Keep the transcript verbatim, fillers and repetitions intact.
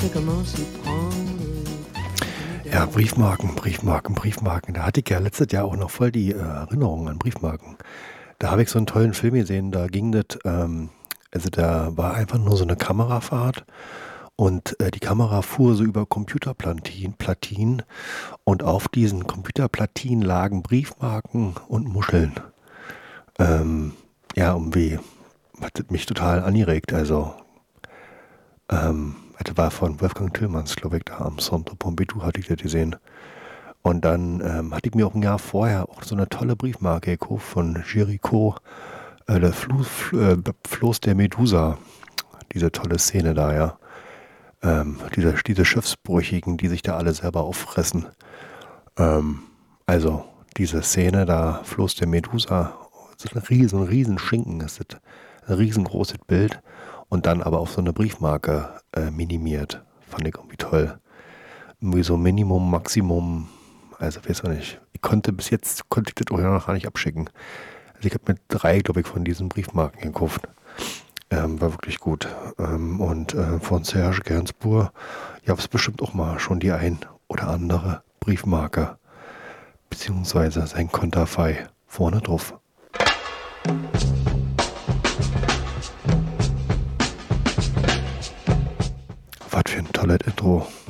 Ja, Briefmarken, Briefmarken, Briefmarken. Da hatte ich ja letztes Jahr auch noch voll die äh, Erinnerungen an Briefmarken. Da habe ich so einen tollen Film gesehen, da ging das, ähm, also da war einfach nur so eine Kamerafahrt und äh, die Kamera fuhr so über Computerplatinen Platinen, und auf diesen Computerplatinen lagen Briefmarken und Muscheln. Ähm, ja, irgendwie hat das mich total angeregt. Also, ähm, das war von Wolfgang Tillmanns, glaube ich, da am Centre Pompidou hatte ich das gesehen. Und dann ähm, hatte ich mir auch ein Jahr vorher auch so eine tolle Briefmarke gekauft von Jericho, äh, der Fluss, äh, Floß der Medusa. Diese tolle Szene da, ja. Ähm, diese, diese Schiffsbrüchigen, die sich da alle selber auffressen. Ähm, also diese Szene da, Floß der Medusa, so ein riesen, riesen Schinken ist das, ein riesengroßes Bild und dann aber auf so eine Briefmarke äh, minimiert. Fand ich irgendwie toll. Irgendwie so Minimum, Maximum, also weiß ich nicht. Ich konnte bis jetzt, konnte ich das auch noch gar nicht abschicken. Also ich habe mir drei, glaube ich, von diesen Briefmarken gekauft. Ähm, war wirklich gut. Ähm, und äh, von Serge Gainsbourg, ja, es bestimmt auch mal schon die ein oder andere Briefmarke, beziehungsweise sein Konterfei vorne drauf. Was für ein tolles Intro.